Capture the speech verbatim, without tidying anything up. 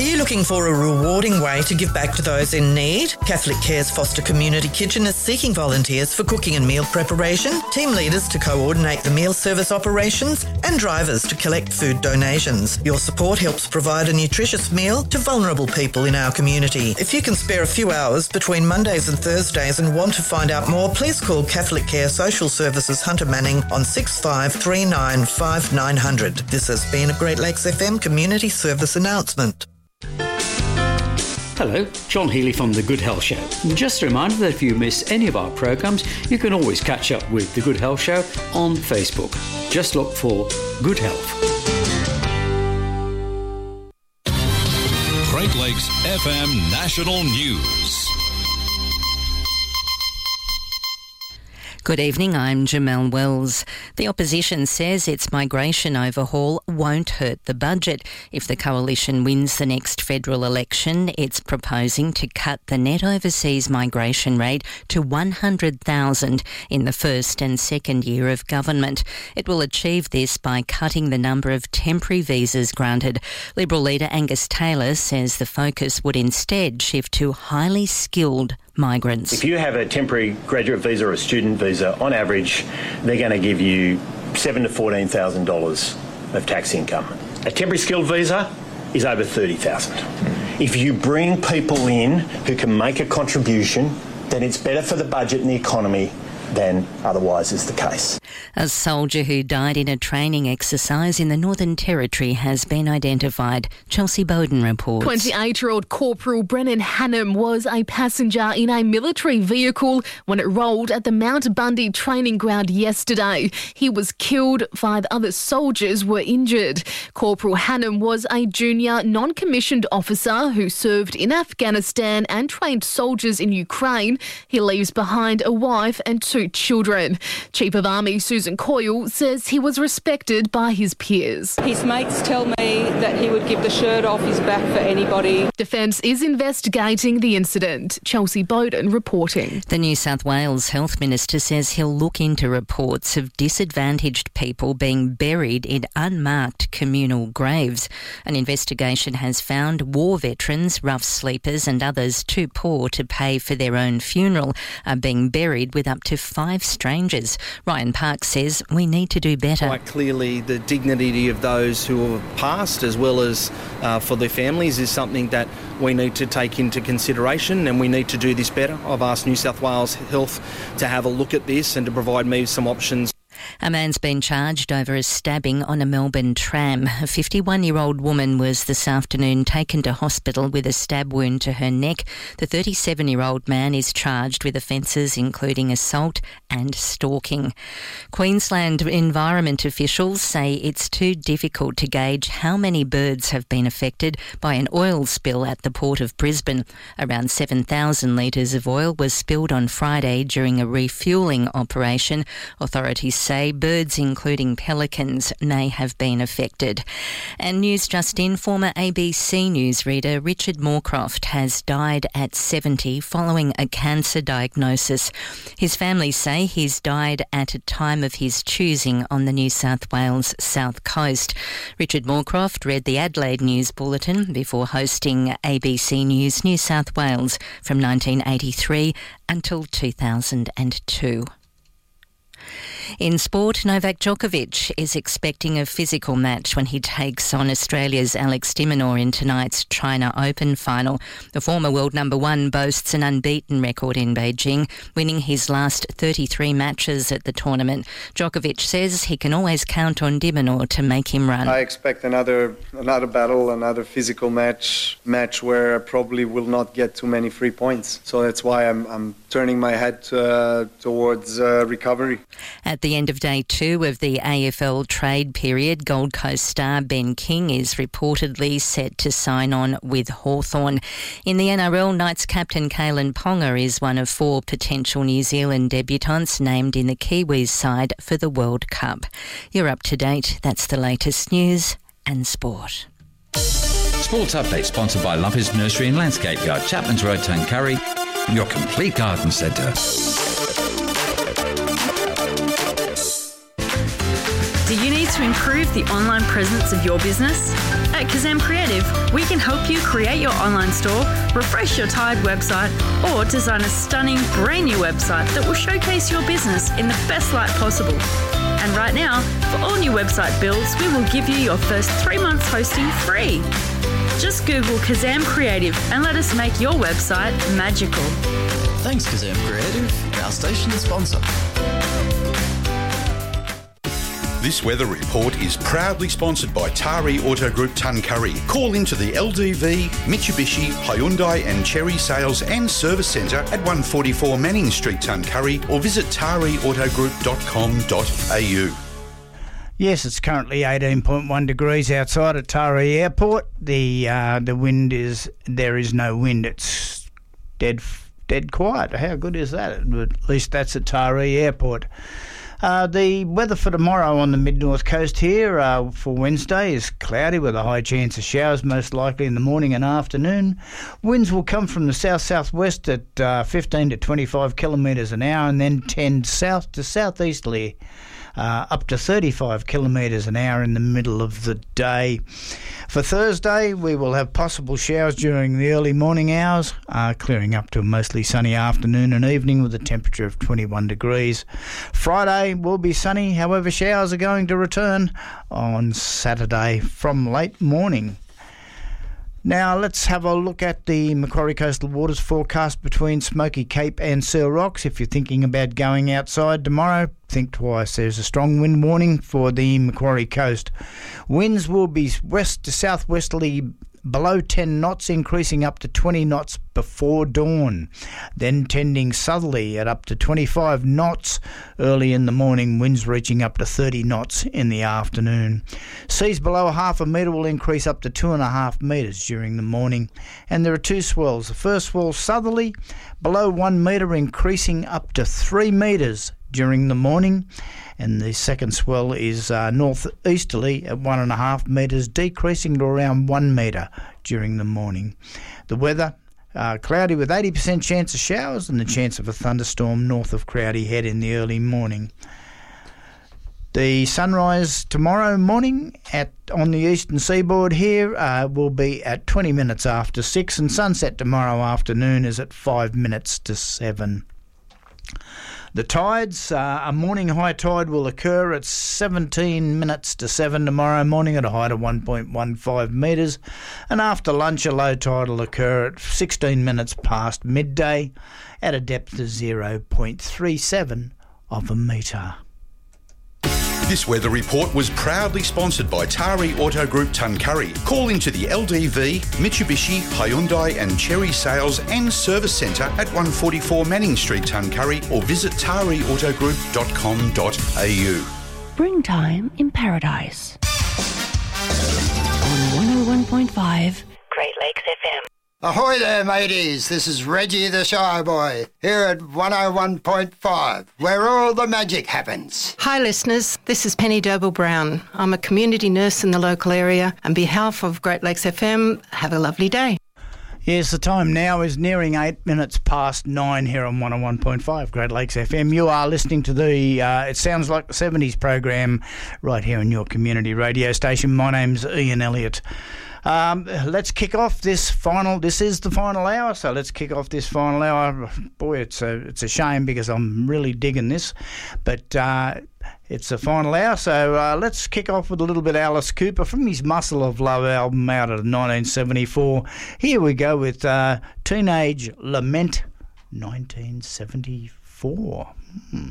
Are you looking for a rewarding way to give back to those in need? Catholic Care's Foster Community Kitchen is seeking volunteers for cooking and meal preparation, team leaders to coordinate the meal service operations, and drivers to collect food donations. Your support helps provide a nutritious meal to vulnerable people in our community. If you can spare a few hours between Mondays and Thursdays and want to find out more, please call Catholic Care Social Services Hunter Manning on six five three nine five nine zero zero. This has been a Great Lakes F M Community Service announcement. Hello, John Healy from The Good Health Show. Just a reminder that if you miss any of our programmes, you can always catch up with The Good Health Show on Facebook. Just look for Good Health. Great Lakes F M National News. Good evening, I'm Jamelle Wells. The opposition says its migration overhaul won't hurt the budget. If the coalition wins the next federal election, it's proposing to cut the net overseas migration rate to one hundred thousand in the first and second year of government. It will achieve this by cutting the number of temporary visas granted. Liberal leader Angus Taylor says the focus would instead shift to highly skilled migrants. If you have a temporary graduate visa or a student visa, on average, they're going to give you seven thousand to fourteen thousand dollars of tax income. A temporary skilled visa is over thirty thousand dollars. If you bring people in who can make a contribution, then it's better for the budget and the economy than otherwise is the case. A soldier who died in a training exercise in the Northern Territory has been identified. Chelsea Bowden reports. twenty-eight-year-old Corporal Brennan Hannam was a passenger in a military vehicle when it rolled at the Mount Bundy training ground yesterday. He was killed. Five other soldiers were injured. Corporal Hannam was a junior non-commissioned officer who served in Afghanistan and trained soldiers in Ukraine. He leaves behind a wife and two children. Chief of Army Susan Coyle says he was respected by his peers. His mates tell me that he would give the shirt off his back for anybody. Defence is investigating the incident. Chelsea Bowden reporting. The New South Wales Health Minister says he'll look into reports of disadvantaged people being buried in unmarked communal graves. An investigation has found war veterans, rough sleepers and others too poor to pay for their own funeral are being buried with up to five strangers. Ryan Park says we need to do better. Quite clearly, the dignity of those who have passed, as well as uh, for their families, is something that we need to take into consideration, and we need to do this better. I've asked New South Wales Health to have a look at this and to provide me some options. A man's been charged over a stabbing on a Melbourne tram. A fifty-one-year-old woman was this afternoon taken to hospital with a stab wound to her neck. The thirty-seven-year-old man is charged with offences including assault and stalking. Queensland environment officials say it's too difficult to gauge how many birds have been affected by an oil spill at the Port of Brisbane. Around seven thousand litres of oil was spilled on Friday during a refuelling operation. Authorities say birds, including pelicans, may have been affected. And news just in, former A B C News reader Richard Moorcroft has died at seventy following a cancer diagnosis. His family say he's died at a time of his choosing on the New South Wales South Coast. Richard Moorcroft read the Adelaide News Bulletin before hosting A B C News New South Wales from nineteen eighty-three until two thousand two. In sport, Novak Djokovic is expecting a physical match when he takes on Australia's Alex de Minaur in tonight's China Open final. The former world number one boasts an unbeaten record in Beijing, winning his last thirty-three matches at the tournament. Djokovic says he can always count on de Minaur to make him run. I expect another another battle, another physical match, match where I probably will not get too many free points. So that's why I'm, I'm turning my head uh, towards uh, recovery. At the end of day two of the A F L trade period, Gold Coast star Ben King is reportedly set to sign on with Hawthorn. In the N R L, Knights captain Kalen Ponga is one of four potential New Zealand debutants named in the Kiwis side for the World Cup. You're up to date. That's the latest news and sport. Sports Update sponsored by Lumpy's Nursery and Landscape Yard, Chapman's Road, Tuncurry, your complete garden centre. Do you need to improve the online presence of your business? At Kazam Creative, we can help you create your online store, refresh your tired website, or design a stunning brand new website that will showcase your business in the best light possible. And right now, for all new website builds, we will give you your first three months hosting free. Just Google Kazam Creative and let us make your website magical. Thanks, Kazam Creative, our station sponsor. This weather report is proudly sponsored by Tari Auto Group Tuncurry. Call into the L D V, Mitsubishi, Hyundai and Cherry Sales and Service Centre at one forty-four Manning Street, Tuncurry, or visit tari auto group dot com dot a u. Yes, it's currently eighteen point one degrees outside at Taree Airport. The uh, the wind is, there is no wind. It's dead dead quiet. How good is that? At least that's at Taree Airport. Uh, the weather for tomorrow on the mid-north coast here uh, for Wednesday is cloudy with a high chance of showers, most likely in the morning and afternoon. Winds will come from the south-southwest at uh, fifteen to twenty-five kilometres an hour and then tend south to southeasterly uh, up to thirty-five kilometres an hour in the middle of the day. For Thursday, we will have possible showers during the early morning hours, uh, clearing up to a mostly sunny afternoon and evening with a temperature of twenty-one degrees. Friday will be sunny, however showers are going to return on Saturday from late morning. Now let's have a look at the Macquarie Coastal Waters forecast between Smoky Cape and Seal Rocks. If you're thinking about going outside tomorrow, think twice. There's a strong wind warning for the Macquarie Coast. Winds will be west to southwesterly below ten knots, increasing up to twenty knots before dawn, then tending southerly at up to twenty-five knots early in the morning, winds reaching up to thirty knots in the afternoon. Seas below half a metre will increase up to two and a half metres during the morning, and there are two swells. The first swell southerly below one metre, increasing up to three metres during the morning, and the second swell is uh, northeasterly at one and a half metres, decreasing to around one metre during the morning. The weather, uh, cloudy with eighty percent chance of showers and the chance of a thunderstorm north of Crowdy Head in the early morning. The sunrise tomorrow morning at on the eastern seaboard here uh, will be at twenty minutes after six, and sunset tomorrow afternoon is at five minutes to seven. The tides, uh, a morning high tide will occur at seventeen minutes to seven tomorrow morning at a height of one point one five metres, and after lunch a low tide will occur at sixteen minutes past midday at a depth of zero point three seven of a metre. This weather report was proudly sponsored by Tari Auto Group Tuncurry. Call into the L D V, Mitsubishi, Hyundai and Cherry Sales and Service Centre at one forty-four Manning Street, Tuncurry, or visit tari auto group dot com dot a u. Springtime in Paradise. On one oh one point five Great Lakes F M. Ahoy there, mateys. This is Reggie the Shy Boy, here at one oh one point five, where all the magic happens. Hi, listeners. This is Penny Doble-Brown. I'm a community nurse in the local area. On behalf of Great Lakes F M, have a lovely day. Yes, the time now is nearing eight minutes past nine here on one oh one point five Great Lakes F M. You are listening to the, uh, it sounds like the seventies program right here on your community radio station. My name's Ian Elliott. Um, let's kick off this final, this is the final hour, so let's kick off this final hour. Boy, it's a, it's a shame because I'm really digging this, but uh, it's the final hour, so uh, let's kick off with a little bit of Alice Cooper from his Muscle of Love album out of nineteen seventy-four. Here we go with uh, Teenage Lament nineteen seventy-four. Hmm.